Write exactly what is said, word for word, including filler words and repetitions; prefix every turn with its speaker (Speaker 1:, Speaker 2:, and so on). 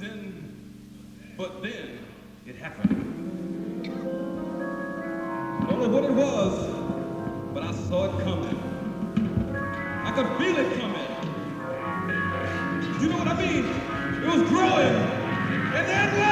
Speaker 1: then, but then, it happened. I don't know what it was, but I saw it coming. I could feel it coming. You know what I mean? It was growing, and then what?